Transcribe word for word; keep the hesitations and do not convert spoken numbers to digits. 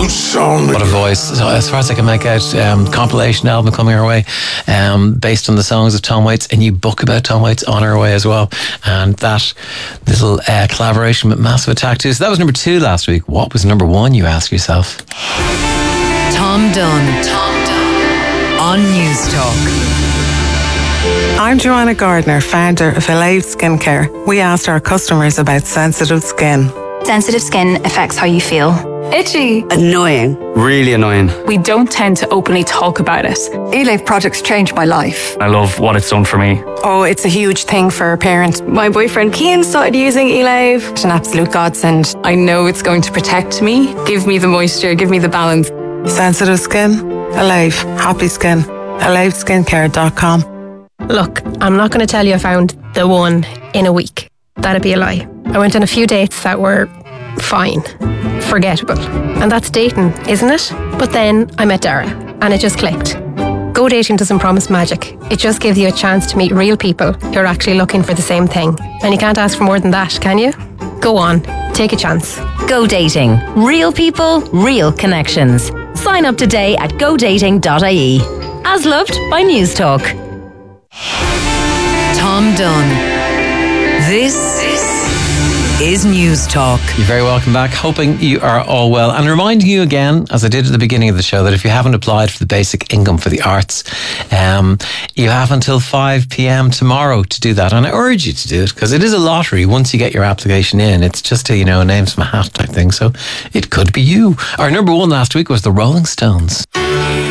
What a voice. So as far as I can make out, um, compilation album coming our way, um, based on the songs of Tom Waits, a new book about Tom Waits on our way as well. And that little uh, collaboration with Massive Attack too. So that was number two last week. What was number one, you ask yourself? Tom Dunn. Tom Dunn. On News Talk. I'm Joanna Gardner, founder of Alive Skincare. We asked our customers about sensitive skin. Sensitive skin affects how you feel. Itchy. Annoying. Really annoying. We don't tend to openly talk about it. Alive products changed my life. I love what it's done for me. Oh, it's a huge thing for parents. My boyfriend Cian started using Alive. It's an absolute godsend. I know it's going to protect me, give me the moisture, give me the balance. Sensitive skin, Alive. Happy skin. alive skincare dot com. Look, I'm not going to tell you I found the one in a week. That'd be a lie. I went on a few dates that were fine, forgettable. And that's dating, isn't it? But then I met Dara and it just clicked. Go dating doesn't promise magic. It just gives you a chance to meet real people who are actually looking for the same thing. And you can't ask for more than that, can you? Go on, take a chance. Go dating. Real people, real connections. Sign up today at go dating dot I E. As loved by News Talk. Tom Dunn. This is News Talk. You're very welcome back. Hoping you are all well. And reminding you again, as I did at the beginning of the show, that if you haven't applied for the basic income for the arts, um, you have until five p.m. tomorrow to do that. And I urge you to do it because it is a lottery. Once you get your application in, it's just a, you know, names from a hat type thing. So it could be you. Our number one last week was the Rolling Stones.